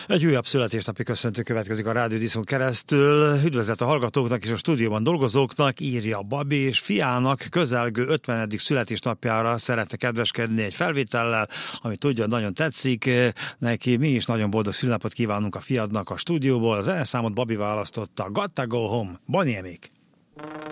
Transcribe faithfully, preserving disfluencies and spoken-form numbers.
Egy újabb születésnapi köszöntő következik a Rádió Diszon keresztül. Üdvözlet a hallgatóknak és a stúdióban dolgozóknak, írja Babi, és fiának közelgő ötvenedik születésnapjára szeretne kedveskedni egy felvétellel, ami tudja, nagyon tetszik neki. Mi is nagyon boldog szülnapot kívánunk a fiadnak a stúdióból. Az zeneszámot Babi választotta. Gotta Go Home, Bonnie Emék.